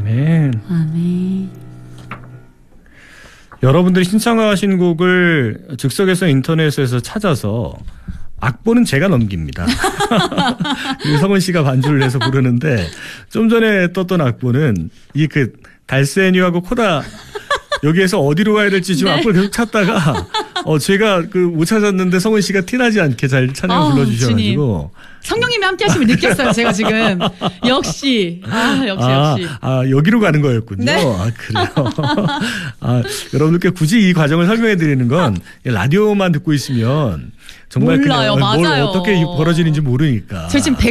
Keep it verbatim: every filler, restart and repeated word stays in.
아멘. 아멘. 여러분들이 신청하신 곡을 즉석에서 인터넷에서 찾아서 악보는 제가 넘깁니다. 성은 씨가 반주를 해서 부르는데 좀 전에 떴던 악보는 이 그 달세니하고 코다 여기에서 어디로 가야 될지 지금 네. 악보를 계속 찾다가 어 제가 그 못 찾았는데 성은 씨가 티나지 않게 잘 찬양을 어, 불러주셔가지고 성령님이 함께 하시면 느꼈어요. 제가 지금. 역시. 아, 역시 아, 역시. 아 여기로 가는 거였군요. 네. 아 그래요. 아 여러분들께 굳이 이 과정을 설명해 드리는 건 라디오만 듣고 있으면 정말 몰라요. 그냥 뭘 맞아요. 어떻게 벌어지는지 모르니까. 저 지금